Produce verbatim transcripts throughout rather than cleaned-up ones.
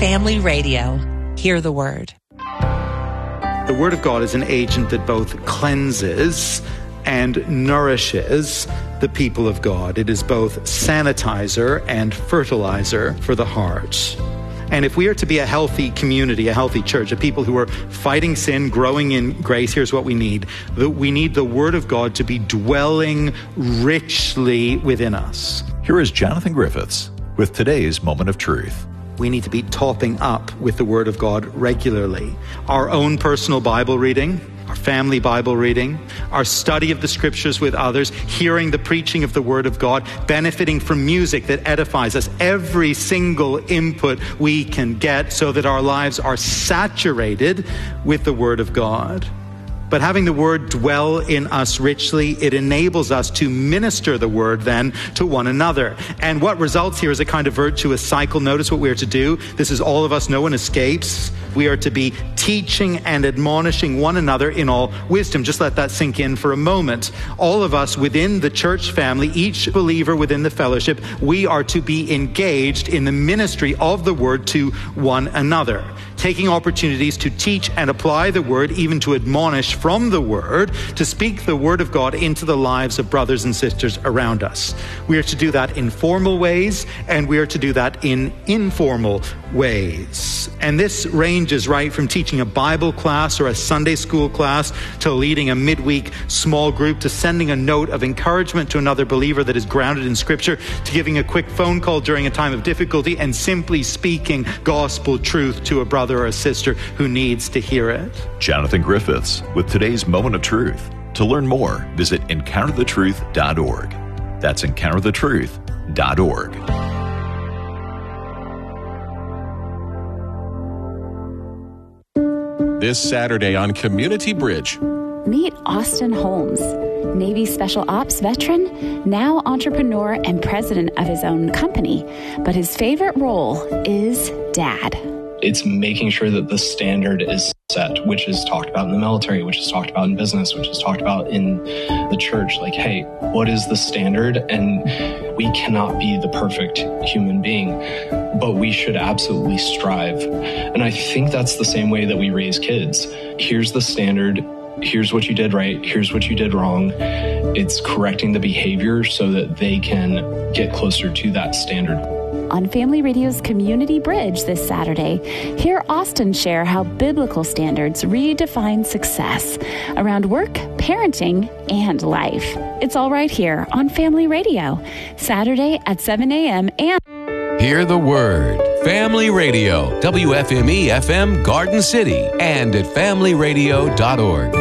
Family Radio. Hear the Word. The Word of God is an agent that both cleanses and nourishes the people of God. It is both sanitizer and fertilizer for the heart. And if we are to be a healthy community, a healthy church, a people who are fighting sin, growing in grace, here's what we need. We need the Word of God to be dwelling richly within us. Here is Jonathan Griffiths with today's Moment of Truth. We need to be topping up with the Word of God regularly. Our own personal Bible reading, our family Bible reading, our study of the Scriptures with others, hearing the preaching of the Word of God, benefiting from music that edifies us, every single input we can get so that our lives are saturated with the Word of God. But having the Word dwell in us richly, it enables us to minister the Word then to one another. And what results here is a kind of virtuous cycle. Notice what we are to do. This is all of us. No one escapes. We are to be teaching and admonishing one another in all wisdom. Just let that sink in for a moment. All of us within the church family, each believer within the fellowship, we are to be engaged in the ministry of the Word to one another, taking opportunities to teach and apply the Word, even to admonish from the Word, to speak the Word of God into the lives of brothers and sisters around us. We are to do that in formal ways, and we are to do that in informal ways. And this ranges right from teaching a Bible class or a Sunday school class to leading a midweek small group, to sending a note of encouragement to another believer that is grounded in Scripture, to giving a quick phone call during a time of difficulty, and simply speaking gospel truth to a brother or a sister who needs to hear it. Jonathan Griffiths with today's Moment of Truth. To learn more, visit encounter the truth dot org. That's encounter the truth dot org. This Saturday on Community Bridge. Meet Austin Holmes, Navy Special Ops veteran, now entrepreneur and president of his own company, but his favorite role is dad. It's making sure that the standard is set, which is talked about in the military, which is talked about in business, which is talked about in the church. Like, hey, what is the standard? And we cannot be the perfect human being, but we should absolutely strive. And I think that's the same way that we raise kids. Here's the standard. Here's what you did right. Here's what you did wrong. It's correcting the behavior so that they can get closer to that standard. On Family Radio's Community Bridge this Saturday, hear Austin share how biblical standards redefine success around work, parenting, and life. It's all right here on Family Radio, Saturday at seven a.m. and Hear the Word. Family Radio, W F M E F M Garden City, and at family radio dot org.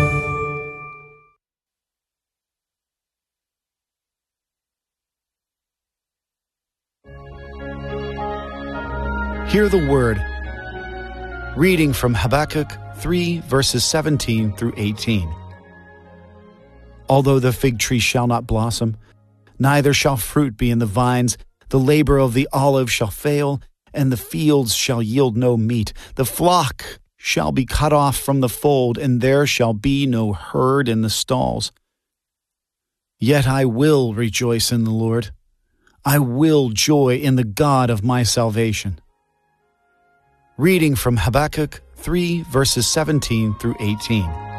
Hear the Word. Reading from Habakkuk three, verses seventeen through eighteen. Although the fig tree shall not blossom, neither shall fruit be in the vines, the labor of the olive shall fail, and the fields shall yield no meat. The flock shall be cut off from the fold, and there shall be no herd in the stalls. Yet I will rejoice in the Lord. I will joy in the God of my salvation. Reading from Habakkuk three, verses seventeen through eighteen.